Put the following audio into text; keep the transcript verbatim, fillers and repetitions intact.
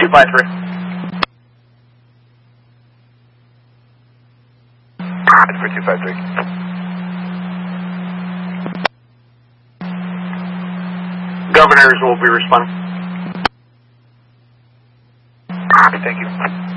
two five three. It's for two five three. Governors will be responding. Thank you.